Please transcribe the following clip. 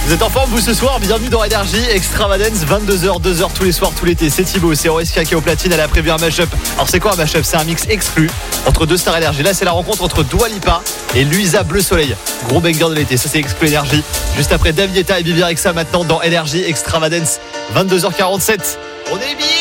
Vous êtes en forme vous ce soir, bienvenue dans Énergie Extravagance, 22h, 2h tous les soirs, tout l'été. C'est Thibaut, c'est OSK qui est au platine, elle a prévu un mashup. Alors c'est quoi un mashup? C'est un mix exclu entre deux stars Énergie. Là c'est la rencontre entre Dua Lipa et Luisa Bleu Soleil. Gros banger de l'été, ça c'est exclu Énergie. Juste après David Guetta et Bibi Rexa maintenant dans Énergie Extravagance, 22h47. On est bien.